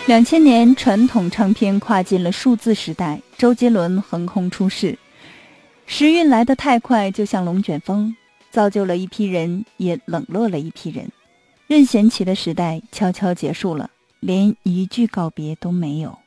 2000年，传统唱片跨进了数字时代，周杰伦横空出世，时运来得太快，就像龙卷风，造就了一批人，也冷落了一批人。任贤齐的时代悄悄结束了，连一句告别都没有。